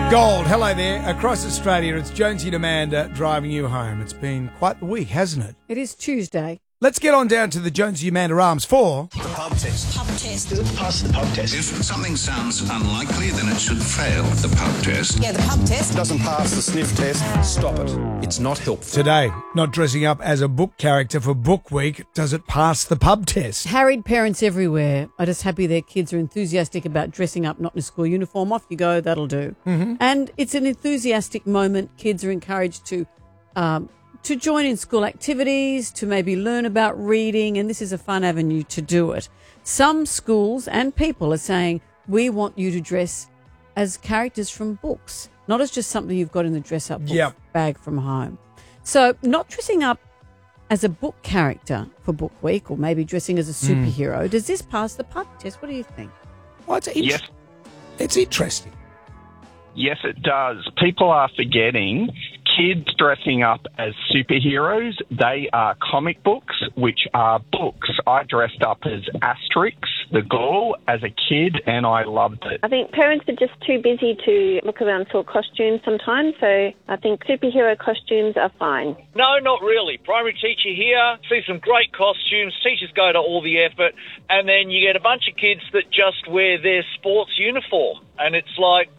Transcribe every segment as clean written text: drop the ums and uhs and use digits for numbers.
Gold, hello there. Across Australia, it's Jonesy and Amanda driving you home. It's been quite the week, hasn't it? It is Tuesday. Let's get on down to the Jonesy and Amanda Arms for... The pub test. Pub test. Does it pass the pub test? If something sounds unlikely, then it should fail the pub test. Yeah, the pub test. Doesn't pass the sniff test. Stop it. It's not helpful. Today, not dressing up as a book character for Book Week. Does it pass the pub test? Harried parents everywhere are just happy their kids are enthusiastic about dressing up, not in a school uniform. Off you go, that'll do. Mm-hmm. And it's an enthusiastic moment. Kids are encouraged to join in school activities, to maybe learn about reading, and this is a fun avenue to do it. Some schools and people are saying, we want you to dress as characters from books, not as just something you've got in the dress-up bag from home. So not dressing up as a book character for Book Week, or maybe dressing as a superhero. Does this pass the pub test? What do you think? Well, Yes. It's interesting. Yes, it does. People are forgetting kids dressing up as superheroes. They are comic books, which are books. I dressed up as Asterix, the Gaul, as a kid, and I loved it. I think parents are just too busy to look around for costumes sometimes, so I think superhero costumes are fine. No, not really. Primary teacher here, see some great costumes, teachers go to all the effort, and then you get a bunch of kids that just wear their sports uniform. And it's like,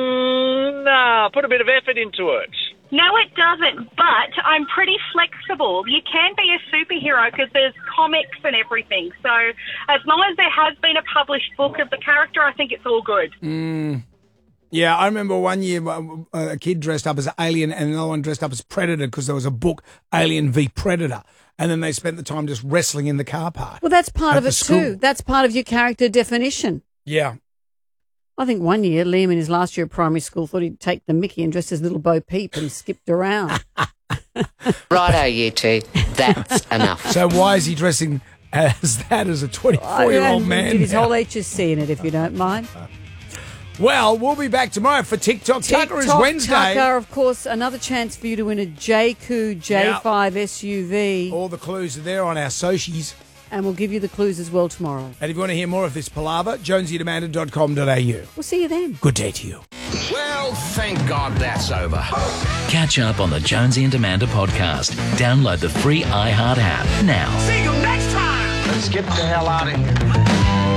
nah, put a bit of effort into it. No, it doesn't, but I'm pretty flexible. You can be a superhero because there's comics and everything. So as long as there has been a published book of the character, I think it's all good. Yeah, I remember one year a kid dressed up as an alien and another one dressed up as Predator because there was a book, Alien v Predator. And then they spent the time just wrestling in the car park. Well, that's part of it school. too. That's part of your character definition. Yeah. I think one year, Liam in his last year of primary school thought he'd take the mickey and dress as little Bo Peep and skipped around. Righto, you two. That's enough. So why is he dressing as that as a 24-year-old man? Did his now? whole HSC in it, if you don't mind. Well, we'll be back tomorrow for TikTok Tucker is Wednesday. Tucker, of course, another chance for you to win a JQ J5 SUV. All the clues are there on our socials. And we'll give you the clues as well tomorrow. And if you want to hear more of this palaver, jonesyandamanda.com.au. We'll see you then. Good day to you. Well, thank God that's over. Catch up on the Jonesy and Amanda podcast. Download the free iHeart app now. See you next time. Let's get the hell out of here.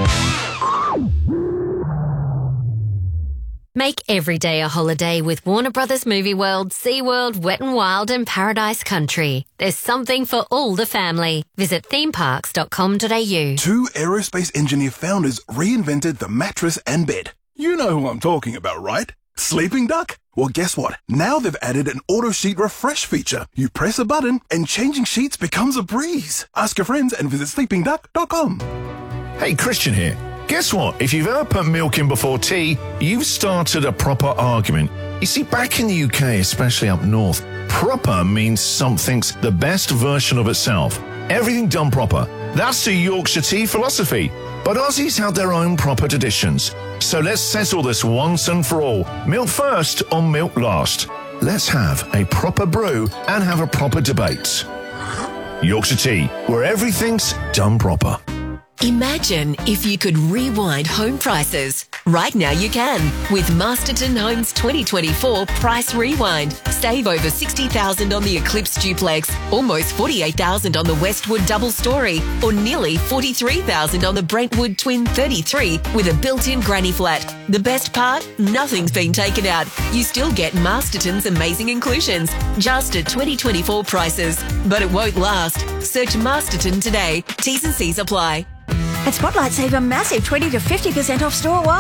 Make every day a holiday with Warner Brothers Movie World, SeaWorld, Wet n Wild and Paradise Country. There's something for all the family. Visit themeparks.com.au. Two aerospace engineer founders reinvented the mattress and bed. You know who I'm talking about, right? Sleeping Duck? Well, guess what? Now they've added an auto sheet refresh feature. You press a button and changing sheets becomes a breeze. Ask your friends and visit sleepingduck.com. Hey, Christian here. Guess what? If you've ever put milk in before tea, you've started a proper argument. You see, back in the UK, especially up north, proper means something's the best version of itself. Everything done proper. That's the Yorkshire tea philosophy. But Aussies have their own proper traditions. So let's settle this once and for all. Milk first or milk last. Let's have a proper brew and have a proper debate. Yorkshire tea, where everything's done proper. Imagine if you could rewind home prices. Right now you can with Masterton Homes 2024 Price Rewind. Save over $60,000 on the Eclipse Duplex, almost $48,000 on the Westwood Double Story, or nearly $43,000 on the Brentwood Twin 33 with a built-in granny flat. The best part? Nothing's been taken out. You still get Masterton's amazing inclusions, just at 2024 prices. But it won't last. Search Masterton today. T's and C's apply. At Spotlight, save a massive 20 to 50% off store-wide.